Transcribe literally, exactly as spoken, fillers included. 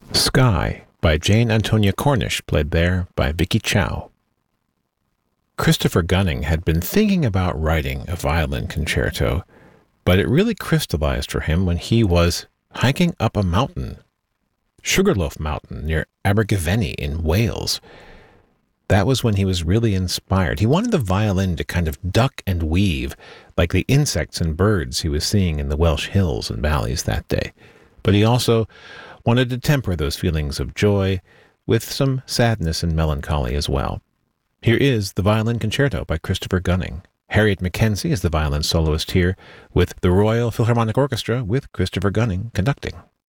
Sky by Jane Antonia Cornish, played there by Vicky Chow. Christopher Gunning had been thinking about writing a violin concerto, but it really crystallized for him when he was hiking up a mountain, Sugarloaf Mountain near Abergavenny in Wales. That was when he was really inspired. He wanted the violin to kind of duck and weave like the insects and birds he was seeing in the Welsh hills and valleys that day. But he also wanted to temper those feelings of joy with some sadness and melancholy as well. Here is the Violin Concerto by Christopher Gunning. Harriet Mackenzie is the violin soloist here with the Royal Philharmonic Orchestra with Christopher Gunning conducting.